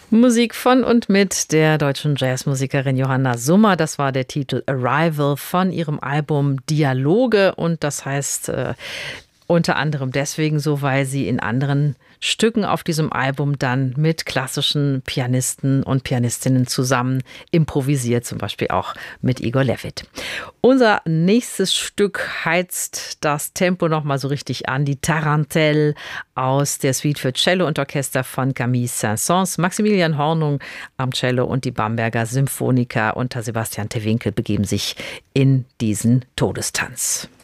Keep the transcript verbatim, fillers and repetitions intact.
Musik von und mit der deutschen Jazzmusikerin Johanna Summer. Das war der Titel Arrival von ihrem Album Dialoge. Und das heißt äh, unter anderem deswegen so, weil sie in anderen Stücken auf diesem Album dann mit klassischen Pianisten und Pianistinnen zusammen improvisiert, zum Beispiel auch mit Igor Levit. Unser nächstes Stück heizt das Tempo noch mal so richtig an. Die Tarantelle aus der Suite für Cello und Orchester von Camille Saint-Saëns. Maximilian Hornung am Cello und die Bamberger Symphoniker unter Sebastian Tewinkel begeben sich in diesen Todestanz.